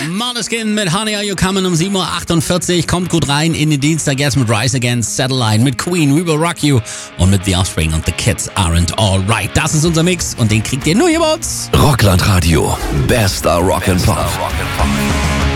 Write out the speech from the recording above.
Måneskin mit Honey Are You Coming um 7.48 Uhr. Kommt gut rein in den Dienstag jetzt mit Rise Against, Satellite, mit Queen, We Will Rock You und mit The Offspring und The Kids Aren't Alright. Das ist unser Mix und den kriegt ihr nur hier bei uns. Rockland Radio. Bester Rock'n'Pop.